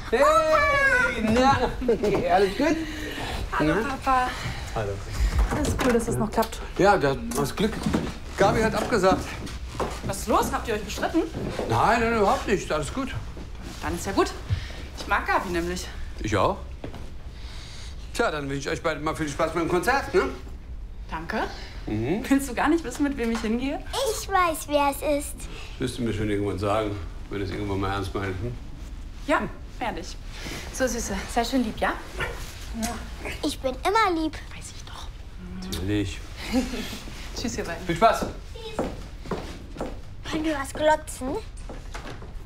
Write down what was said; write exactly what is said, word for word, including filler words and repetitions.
Hey, na, alles gut? Hallo, na? Papa. Hallo. Das ist cool, dass das noch klappt. Ja, da hast Glück. Gabi hat abgesagt. Was ist los? Habt ihr euch gestritten? Nein, nein, überhaupt nicht. Alles gut. Dann ist ja gut. Ich mag Gabi nämlich. Ich auch. Tja, dann wünsche ich euch beiden mal viel Spaß beim Konzert, ne? Danke. Mhm. Willst du gar nicht wissen, mit wem ich hingehe? Ich weiß, wer es ist. Das wirst du mir schon irgendwann sagen, wenn es irgendwann mal ernst meint. Hm? Ja, werde ich. So, Süße, sei schön lieb, ja? Ja. Ich bin immer lieb. Weiß ich doch. Natürlich. Tschüss, ihr beiden. Viel Spaß. Wollen wir was glotzen?